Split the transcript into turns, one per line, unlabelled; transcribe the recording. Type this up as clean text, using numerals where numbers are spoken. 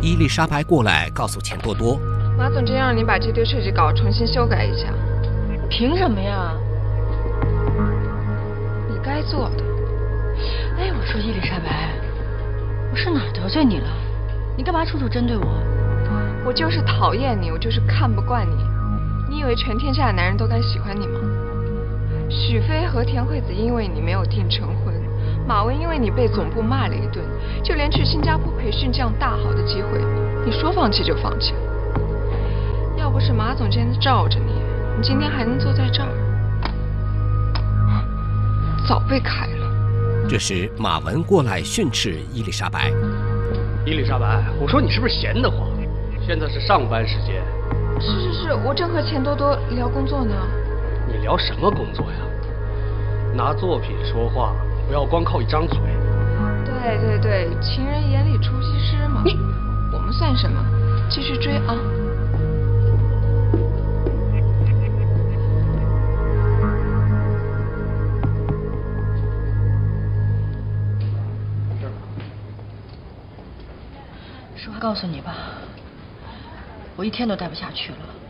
伊丽莎白过来告诉钱多多，
马总监让你把这堆设计稿重新修改一下。
凭什么呀？
你该做的。
哎，我说伊丽莎白，我是哪儿得罪你了？你干嘛处处针对我？
我就是讨厌你，我就是看不惯你。你以为全天下的男人都该喜欢你吗？许飞和田惠子因为你没有订成婚，马文因为你被总部骂了一顿，就连去新加坡培训这样大好的机会，你说放弃就放弃了。要不是马总监罩着你，你今天还能坐在这儿？早被开了。
这时马文过来训斥伊丽莎白。
伊丽莎白，我说你是不是闲得慌？现在是上班时间。
是，我正和钱多多聊工作呢。
你聊什么工作呀？拿作品说话，不要光靠一张嘴。
对，情人眼里出西施嘛。我们算什么？继续追啊！
实话告诉你吧，我一天都待不下去了。